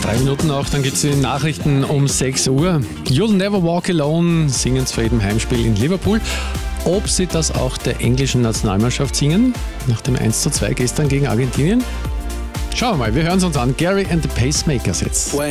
3 Minuten noch, dann gibt es die Nachrichten um 6 Uhr. You'll Never Walk Alone singen sie vor jedem Heimspiel in Liverpool. Ob sie das auch der englischen Nationalmannschaft singen, nach dem 1:2 gestern gegen Argentinien? Schauen wir mal, wir hören es uns an. Gary and the Pacemakers jetzt.